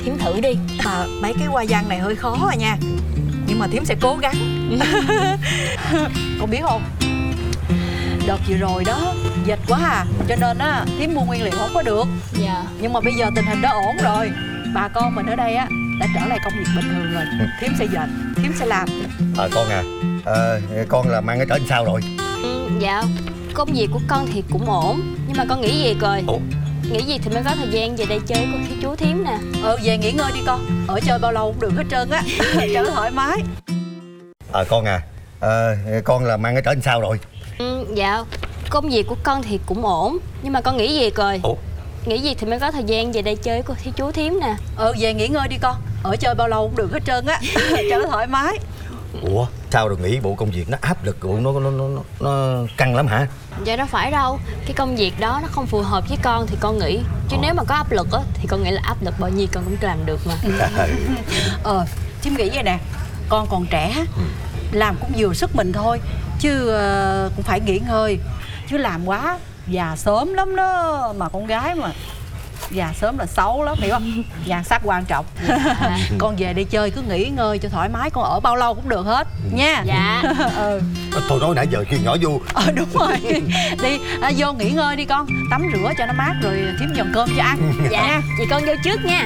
Thím thử đi. Mà mấy cái hoa văn này hơi khó à nha, nhưng mà thím sẽ cố gắng. Con biết không, đợt vừa rồi đó dịch quá à, cho nên á thím mua nguyên liệu không có được. Dạ. Nhưng mà bây giờ tình hình đã ổn rồi, bà con mình ở đây á đã trở lại công việc bình thường rồi. Thím sẽ dệt, thím sẽ làm. Con à, con làm ăn ở trên sao rồi? Dạ, công việc của con thì cũng ổn, nhưng mà con nghỉ việc rồi. Ủa? Nghỉ việc thì mới có thời gian về đây chơi cùng chú thím nè. Về nghỉ ngơi đi con, ở chơi bao lâu cũng được hết trơn á. Cho nó thoải mái. Con à, con làm ăn ở trên sao rồi? Dạ, công việc của con thì cũng ổn, nhưng mà con nghỉ việc rồi. Ủa? Nghỉ việc thì mới có thời gian về đây chơi cùng chú thím nè. Về nghỉ ngơi đi con, ở chơi bao lâu cũng được hết trơn á. Cho nó thoải mái. Ủa, sao rồi nghỉ? Bộ công việc nó áp lực, bộ nó căng lắm hả? Dạ đâu phải đâu, cái công việc đó nó không phù hợp với con thì con nghỉ. Chứ nếu mà có áp lực á thì con nghĩ là áp lực bao nhiêu con cũng làm được mà. Thím nghĩ vậy nè, con còn trẻ, làm cũng vừa sức mình thôi, chứ cũng phải nghỉ ngơi. Chứ làm quá già sớm lắm đó. Mà con gái mà già sớm là xấu lắm, hiểu không? Nhan sắc quan trọng. Con về đi chơi cứ nghỉ ngơi cho thoải mái, con ở bao lâu cũng được hết nha. Dạ. Tôi nói nãy giờ chuyện nhỏ vô. Đúng rồi. Đi vô nghỉ ngơi đi con, tắm rửa cho nó mát rồi thím dọn cơm cho ăn. Dạ, chị con vô trước nha.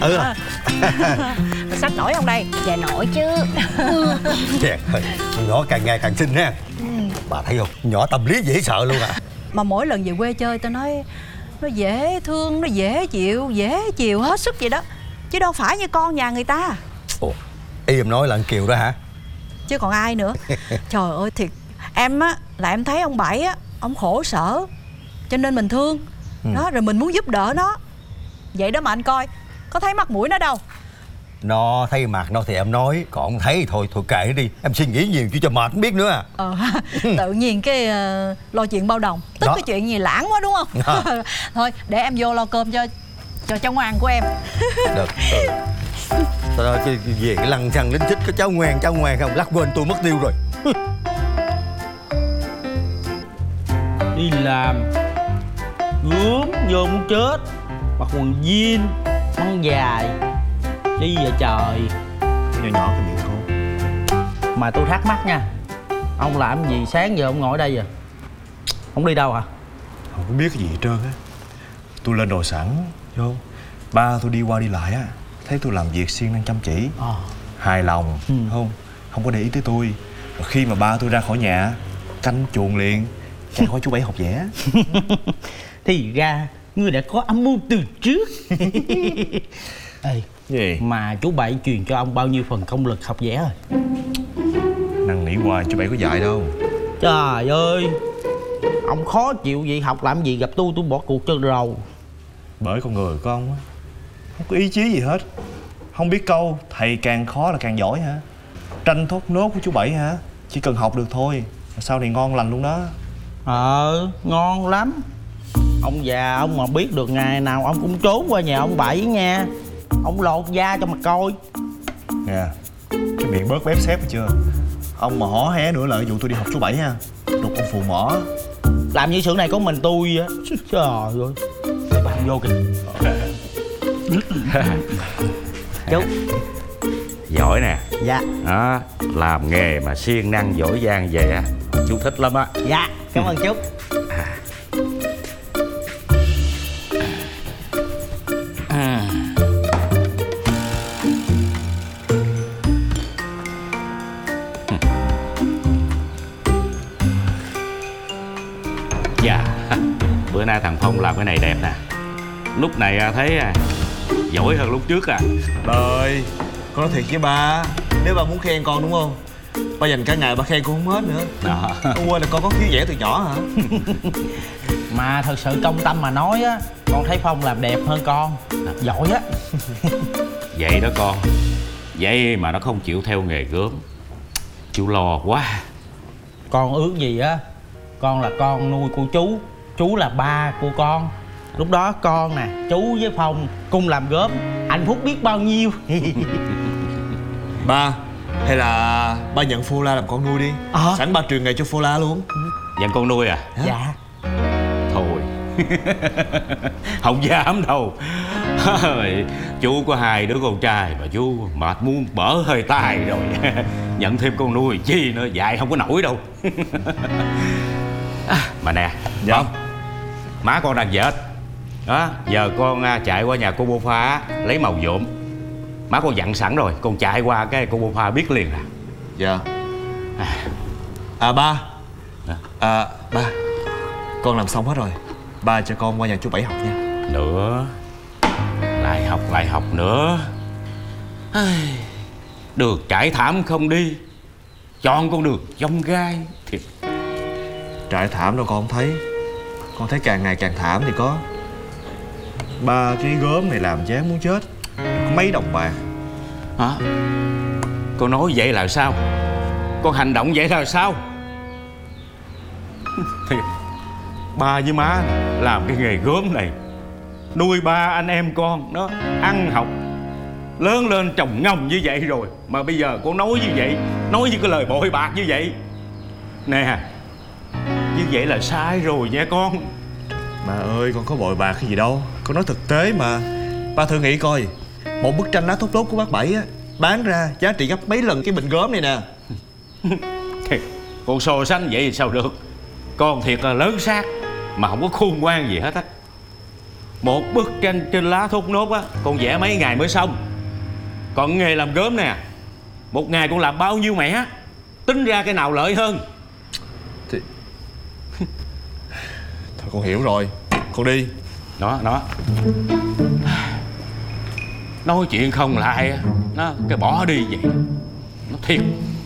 Xách nổi không đây? Dạ nổi chứ. Trời ơi, nhỏ càng ngày càng xinh ha. Bà thấy không, nhỏ tâm lý dễ sợ luôn à. Mà mỗi lần về quê chơi tao nói nó dễ thương, nó dễ chịu hết sức vậy đó. Chứ đâu phải như con nhà người ta. Ồ, ý em nói là anh Kiều đó hả? Chứ còn ai nữa. Trời ơi thiệt, em á là em thấy ông Bảy á, ông khổ sở cho nên mình thương đó, rồi mình muốn giúp đỡ nó. Vậy đó mà anh coi, có thấy mặt mũi nó đâu. Nó thấy mặt nó thì em nói, còn không thấy thì thôi kệ nó đi. Em suy nghĩ nhiều chứ cho mệt không biết nữa à. Tự nhiên cái lo chuyện bao đồng, tức đó. Cái chuyện gì lãng quá đúng không? Thôi để em vô lo cơm cho cháu ngoan của em. Được. Tao về cái lăng xăng lính xích cái cháu ngoan không lắc quên tôi mất tiêu rồi. Đi làm gớm vô muốn chết, mặc quần jean măng dài đi vậy trời. Nhỏ nhỏ cái miệng cô. Mà tôi thắc mắc nha, ông làm gì sáng giờ ông ngồi ở đây vậy? Ông đi đâu hả? Không có biết cái gì hết trơn á. Tôi lên đồ sẵn vô, ba tôi đi qua đi lại á, thấy tôi làm việc siêng năng chăm chỉ, hài lòng, không có để ý tới tôi. Rồi khi mà ba tôi ra khỏi nhà, canh chuồng liền, chạy khỏi chú Bảy học vẽ. Thì ra ngươi đã có âm mưu từ trước. Ê, gì? Mà chú Bảy truyền cho ông bao nhiêu phần công lực học vẽ rồi? Năn nỉ hoài chú Bảy có dạy đâu. Trời ơi, ông khó chịu vậy, học làm gì, gặp tôi bỏ cuộc cho rồi. Bởi con người của ông á, không có ý chí gì hết. Không biết câu thầy càng khó là càng giỏi hả? Tranh thốt nốt của chú Bảy hả? Chỉ cần học được thôi, sau này ngon lành luôn đó. Ngon lắm. Ông già ông mà biết được ngày nào ông cũng trốn qua nhà ông Bảy nha. Ông lột da cho mà coi. Nè, cái miệng bớt bép xép chưa? Ông mà hó hé nữa lợi dụ tôi đi học chú Bảy ha, đục ông phù mỏ. Làm như xưởng này có mình tôi á. Trời ơi, bạn vô kìa. Chú giỏi nè. Dạ. Đó, làm nghề mà siêng năng giỏi giang vậy á, chú thích lắm á. Dạ, cảm ơn chú. Dạ, bữa nay thằng Phong làm cái này đẹp nè. Lúc này thấy giỏi hơn lúc trước à. Trời, con nói thiệt với ba, nếu ba muốn khen con đúng không, ba dành cả ngày ba khen con không hết nữa. Con quên là con có khiếu vẽ từ nhỏ hả? Mà thật sự công tâm mà nói á, con thấy Phong làm đẹp hơn con. Giỏi á. Vậy đó con. Vậy mà nó không chịu theo nghề gớm. Chú lo quá. Con ước gì á, con là con nuôi của chú là ba của con. Lúc đó con nè, chú với Phong cùng làm gớm, hạnh phúc biết bao nhiêu. Ba, hay là ba nhận Phô La làm con nuôi đi. Sẵn ba truyền nghề cho Phô La luôn. Nhận con nuôi à? Dạ. Thôi. Không dám đâu. Chú có 2 đứa con trai mà chú mệt muốn bở hơi tai rồi. Nhận thêm con nuôi chi nữa, dạy không có nổi đâu. Mà nè, Dạ. không, má con đang dệt đó, giờ con chạy qua nhà cô Bô Pha lấy màu nhuộm. Má con dặn sẵn rồi, con chạy qua cái cô Bô Pha biết liền à. Dạ. Ba. Ba, con làm xong hết rồi. Ba cho con qua nhà chú Bảy học nha. Nữa, lại học nữa. Đường trải thảm không đi, chọn con đường chông gai thiệt. Trải thảm đâu con không thấy. Con thấy càng ngày càng thảm thì có. 3 cái gốm này làm chán muốn chết. Có mấy đồng bạc. Hả? Con nói vậy là sao? Con hành động vậy là sao? Thiệt, ba với má làm cái nghề gốm này, nuôi 3 anh em con nó ăn học lớn lên trồng ngồng như vậy rồi, mà bây giờ con nói như vậy, nói với cái lời bội bạc như vậy nè, như vậy là sai rồi nha con. Ba ơi, con có bội bạc cái gì đâu. Con nói thực tế mà. Ba thử nghĩ coi, một bức tranh lá thốt nốt của bác Bảy á, bán ra giá trị gấp mấy lần cái bình gốm này nè. Con so sánh vậy thì sao được. Con thiệt là lớn xác mà không có khôn ngoan gì hết á. Một bức tranh trên lá thốt nốt á, con vẽ mấy ngày mới xong. Còn nghề làm gốm nè, một ngày con làm bao nhiêu mẻ, tính ra cái nào lợi hơn. Thì... Thôi con hiểu rồi, con đi. Nó nói chuyện không lại á, nó cái bỏ đi vậy. Nó thiệt.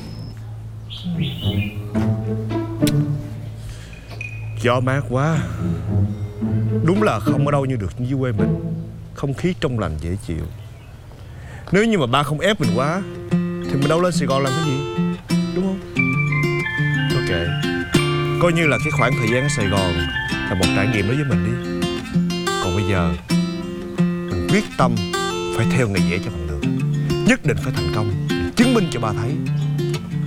Gió mát quá. Đúng là không ở đâu như được dưới quê mình. Không khí trong lành dễ chịu. Nếu như mà ba không ép mình quá thì mình đâu lên Sài Gòn làm cái gì, đúng không? Ok, coi như là cái khoảng thời gian ở Sài Gòn là một trải nghiệm đối với mình đi. Còn bây giờ mình quyết tâm phải theo nghề vẽ cho bằng được. Nhất định phải thành công, chứng minh cho ba thấy